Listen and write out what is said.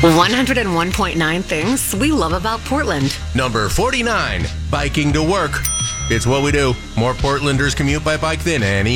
101.9 things we love about Portland. Number 49, biking to work. It's what we do. More Portlanders commute by bike than any